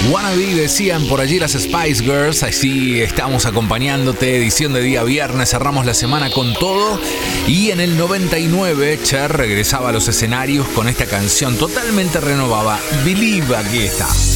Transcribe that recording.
Wannabe decían por allí las Spice Girls. Así estamos acompañándote, edición de día viernes. Cerramos la semana con todo. Y en el 99 Cher regresaba a los escenarios con esta canción totalmente renovada, Believe. Aquí está.